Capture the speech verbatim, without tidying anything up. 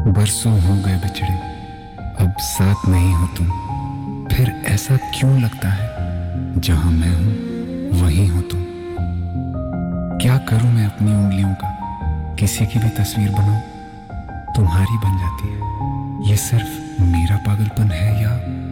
बरसों हो गए बिछड़े, अब साथ नहीं हो तुम। फिर ऐसा क्यों लगता है जहां मैं हूं वहीं हो तुम। क्या करूं मैं अपनी उंगलियों का, किसी की भी तस्वीर बनाऊं तुम्हारी बन जाती है। ये सिर्फ मेरा पागलपन है या